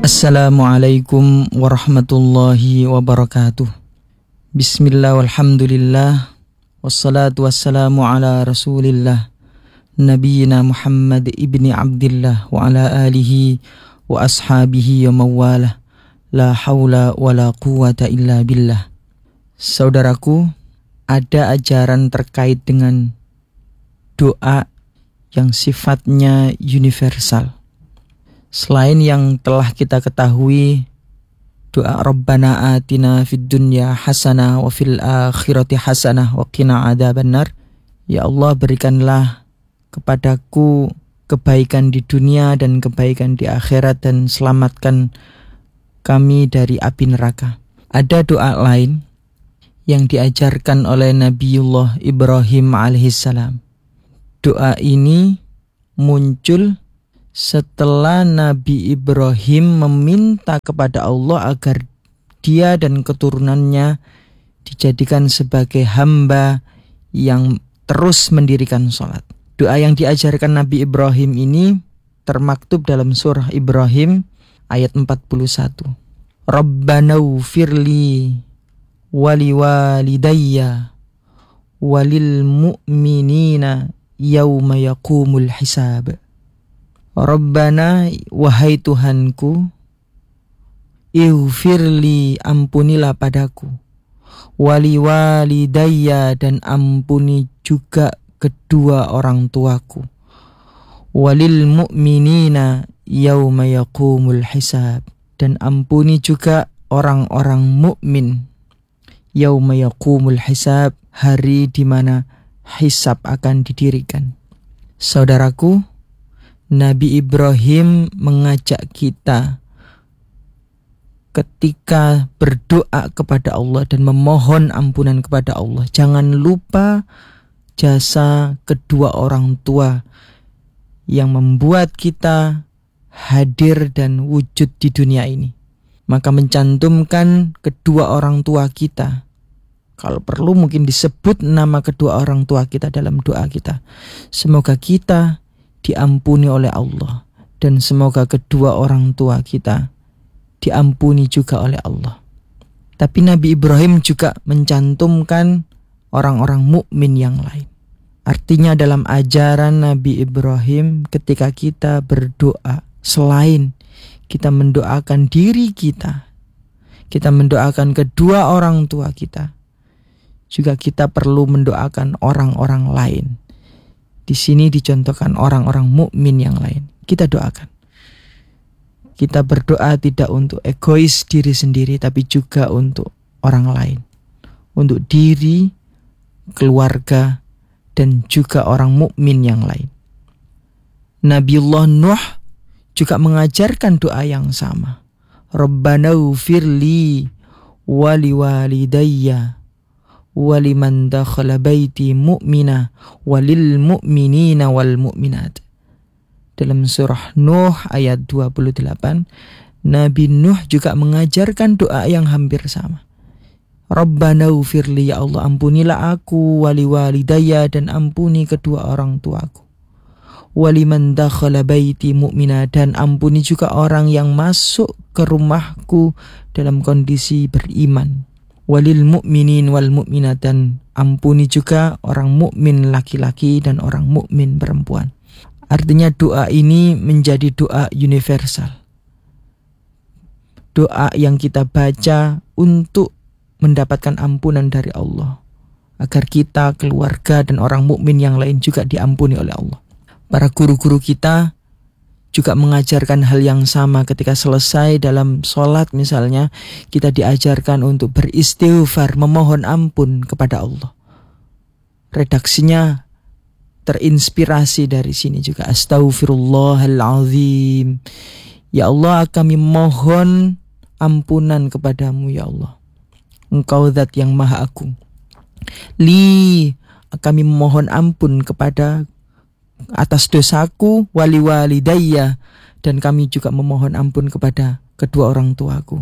Assalamualaikum warahmatullahi wabarakatuh. Bismillah walhamdulillah wassalatu wassalamu ala rasulillah Nabiyyina Muhammad ibni Abdillah wa ala alihi wa ashabihi wa mawalah. La hawla wa la quwata illa billah. Saudaraku, ada ajaran terkait dengan doa yang sifatnya universal. Selain yang telah kita ketahui, doa Rabbana atina fid dunya hasanah wa fil akhirati hasanah wa qina adzabannar. Ya Allah, berikanlah kepadaku kebaikan di dunia dan kebaikan di akhirat, dan selamatkan kami dari api neraka. Ada doa lain yang diajarkan oleh Nabiullah Ibrahim alaihissalam. Doa ini muncul setelah Nabi Ibrahim meminta kepada Allah agar dia dan keturunannya dijadikan sebagai hamba yang terus mendirikan sholat. Doa yang diajarkan Nabi Ibrahim ini termaktub dalam surah Ibrahim ayat 41. Rabbana ufirli wali walidayya walil mu'minina yawma yaqumul hisab. Rabbana, wahai Tuhanku, ighfirli, ampunilah padaku, wali walidayya, dan ampuni juga kedua orang tuaku, walil mu'minina yauma yaqumul hisab, dan ampuni juga orang-orang mukmin yauma yaqumul hisab, hari di mana hisab akan didirikan. Saudaraku, Nabi Ibrahim mengajak kita ketika berdoa kepada Allah dan memohon ampunan kepada Allah, jangan lupa jasa kedua orang tua yang membuat kita hadir dan wujud di dunia ini. Maka mencantumkan kedua orang tua kita, kalau perlu mungkin disebut nama kedua orang tua kita dalam doa kita. Semoga kita diampuni oleh Allah, dan semoga kedua orang tua kita diampuni juga oleh Allah. Tapi Nabi Ibrahim juga mencantumkan orang-orang mukmin yang lain. Artinya dalam ajaran Nabi Ibrahim, ketika kita berdoa, selain kita mendoakan diri kita mendoakan kedua orang tua kita, juga kita perlu mendoakan orang-orang lain. Di sini dicontohkan orang-orang mukmin yang lain. Kita doakan. Kita berdoa tidak untuk egois diri sendiri, tapi juga untuk orang lain. Untuk diri, keluarga, dan juga orang mukmin yang lain. Nabiullah Nuh juga mengajarkan doa yang sama. Rabbana ufirli wali walidayya waliman dakhala baiti mu'mina walil mu'minina wal mu'minat. Dalam surah Nuh ayat 28, Nabi Nuh juga mengajarkan doa yang hampir sama. Rabbana ufirli, ya Allah, ampunilah aku, wali walidayya, dan ampuni kedua orang tuaku, waliman dakhala baiti mu'mina, dan ampuni juga orang yang masuk ke rumahku dalam kondisi beriman, walil mu'minin wal mu'minat, dan ampuni juga orang mukmin laki-laki dan orang mukmin perempuan. Artinya doa ini menjadi doa universal. Doa yang kita baca untuk mendapatkan ampunan dari Allah, agar kita, keluarga, dan orang mukmin yang lain juga diampuni oleh Allah. Para guru-guru kita juga mengajarkan hal yang sama. Ketika selesai dalam sholat misalnya, kita diajarkan untuk beristighfar, memohon ampun kepada Allah. Redaksinya terinspirasi dari sini juga. Astaghfirullahalazim. Ya Allah, kami mohon ampunan kepadamu, ya Allah. Engkau zat yang maha agung. Kami mohon ampun kepada atas dosaku, wali walidayya, dan kami juga memohon ampun kepada kedua orang tuaku.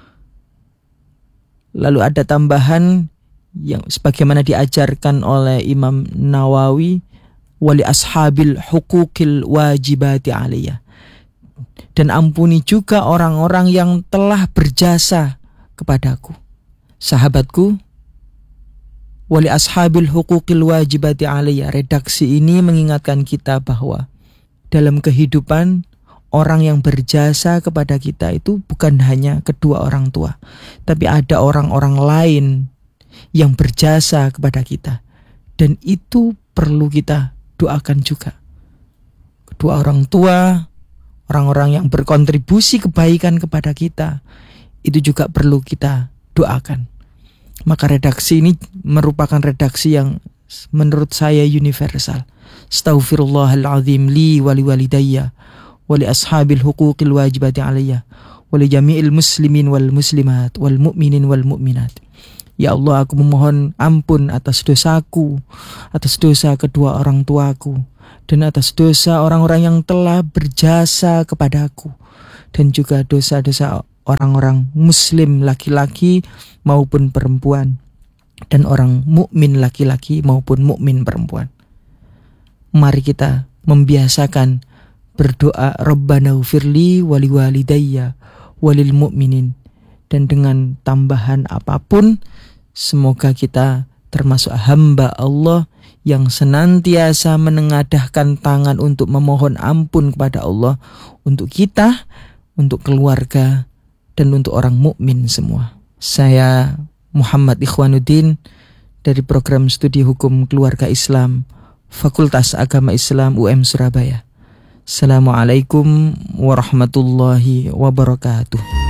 Lalu ada tambahan yang sebagaimana diajarkan oleh Imam Nawawi, wali ashabil hukukil wajibati aliyah, dan ampuni juga orang-orang yang telah berjasa kepadaku. Sahabatku, wali ashabil huquqil wajibati alayya. Redaksi ini mengingatkan kita bahwa dalam kehidupan orang yang berjasa kepada kita itu bukan hanya kedua orang tua, tapi ada orang-orang lain yang berjasa kepada kita, dan itu perlu kita doakan juga. Kedua orang tua, orang-orang yang berkontribusi kebaikan kepada kita, itu juga perlu kita doakan. Maka redaksi ini merupakan redaksi yang menurut saya universal. Astaghfirullahaladzim li wali walidayya wali ashabil huquqil wajibati alayya wali jami'il muslimin wal muslimat wal mu'minin wal mu'minat. Ya Allah, aku memohon ampun atas dosaku, atas dosa kedua orang tuaku, dan atas dosa orang-orang yang telah berjasa kepadaku, dan juga dosa-dosa orang-orang muslim laki-laki maupun perempuan, dan orang mukmin laki-laki maupun mukmin perempuan. Mari kita membiasakan berdoa Rabbana ufirli wali walidayya walil mu'minin, dan dengan tambahan apapun semoga kita termasuk hamba Allah yang senantiasa menengadahkan tangan untuk memohon ampun kepada Allah untuk kita, untuk keluarga, dan untuk orang mukmin semua. Saya Muhammad Ikhwanuddin dari program studi hukum keluarga Islam Fakultas Agama Islam UM Surabaya. Assalamualaikum warahmatullahi wabarakatuh.